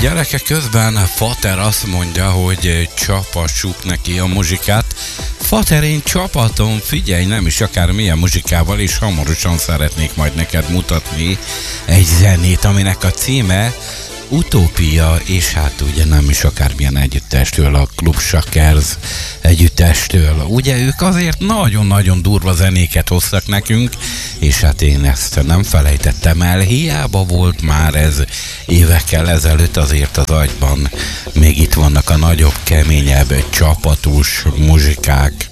Gyerekek, közben Fater azt mondja, hogy csapassuk neki a muzsikát. Fater, én csapatom, figyelj, nem is akár milyen muzsikával, és hamarosan szeretnék majd neked mutatni egy zenét, aminek a címe Utópia, és hát ugye nem is akármilyen együttestől, a Club Shakers együttestől. Ugye ők azért nagyon-nagyon durva zenéket hoztak nekünk, és hát én ezt nem felejtettem el, hiába volt már ez évekkel ezelőtt, azért az agyban még itt vannak a nagyobb, keményebb, csapatos muzsikák.